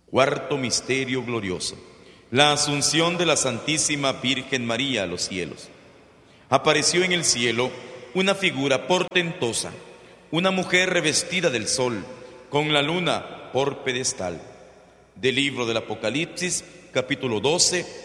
Cuarto misterio glorioso: la asunción de la Santísima Virgen María a los cielos. Apareció en el cielo una figura portentosa, una mujer revestida del sol, con la luna por pedestal. Del libro del Apocalipsis, capítulo 12,